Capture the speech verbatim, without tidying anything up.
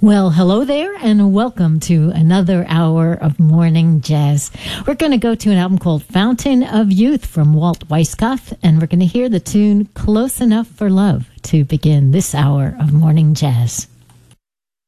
Well, hello there, and welcome to another hour of Morning Jazz. We're going to go to an album called Fountain of Youth from Walt Weiskopf, and we're going to hear the tune Close Enough for Love to begin this hour of Morning Jazz.